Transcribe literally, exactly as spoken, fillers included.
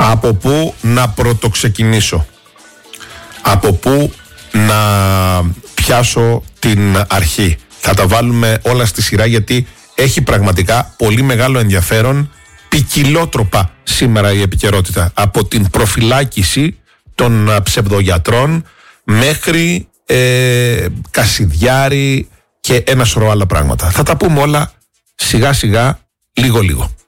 Από πού να πρωτοξεκινήσω, από πού να πιάσω την αρχή. Θα τα βάλουμε όλα στη σειρά, γιατί έχει πραγματικά πολύ μεγάλο ενδιαφέρον, ποικιλότροπα σήμερα η επικαιρότητα, από την προφυλάκηση των ψευδογιατρών μέχρι ε, Κασιδιάρη και ένα σωρό άλλα πράγματα. Θα τα πούμε όλα σιγά σιγά, λίγο λίγο.